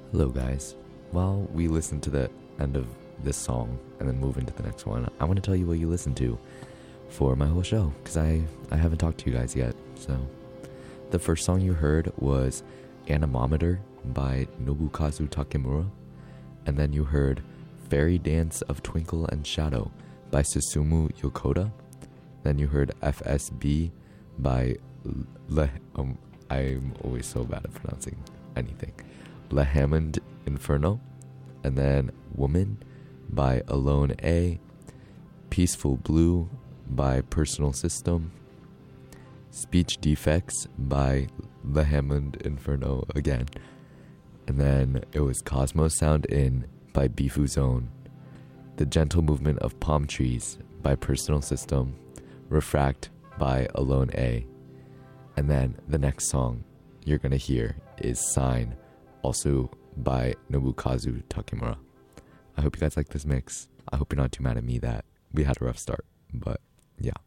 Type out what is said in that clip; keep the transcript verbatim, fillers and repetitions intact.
Hello, guys. While we listen to the end of this song and then move into the next one, I want to tell you what you listen to for my whole show, because I, I haven't talked to you guys yet. So, the first song you heard was Anemometer by Nobukazu Takemura, and then you heard Fairy Dance of Twinkle and Shadow by Susumu Yokota. Then you heard F S B by Le... Um, I'm always so bad at pronouncing anything. Le Hammond Inferno. And then Woman by Alone A. Peaceful Blue by Personal System. Speech Defects by Le Hammond Inferno again. And then it was Cosmos Sound In by Bifu Zone. The Gentle Movement of Palm Trees by Personal System. Refract by Alone A. And then the next song you're gonna hear is Sign, also by Nobukazu Takemura. I hope you guys like this mix. I hope you're not too mad at me that we had a rough start, but yeah.